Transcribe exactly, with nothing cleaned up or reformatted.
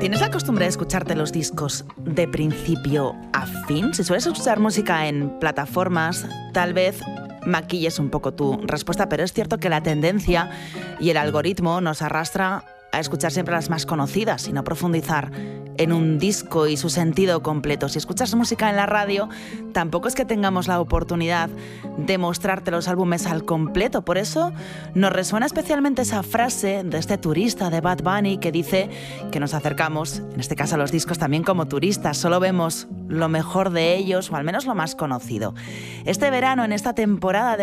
¿Tienes la costumbre de escucharte los discos de principio a fin? Si sueles escuchar música en plataformas, tal vez maquilles un poco tu respuesta, pero es cierto que la tendencia y el algoritmo nos arrastra a escuchar siempre las más conocidas y no profundizar en un disco y su sentido completo. Si escuchas música en la radio, tampoco es que tengamos la oportunidad de mostrarte los álbumes al completo. Por eso nos resuena especialmente esa frase de este turista de Bad Bunny que dice que nos acercamos, en este caso a los discos también como turistas, solo vemos lo mejor de ellos o al menos lo más conocido. Este verano, en esta temporada de